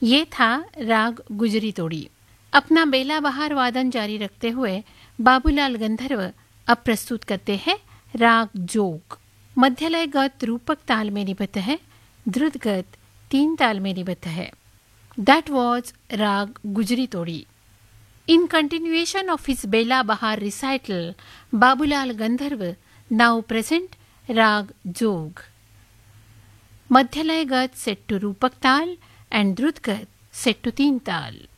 ये था राग गुजरी तोड़ी। अपना बेला बहार वादन जारी रखते हुए बाबूलाल गंधर्व अब प्रस्तुत करते हैं राग जोग। मध्यलय गत रूपक ताल में निबद्ध है, द्रुत गत 3 ताल में निबद्ध है। That was राग गुजरी तोड़ी. In continuation of his Bela Bahar recital, Babulal Gandharv now present Rag Jog. Madhyalay Gat set to Rupak Tal and Drut Gat set to Teen Tal.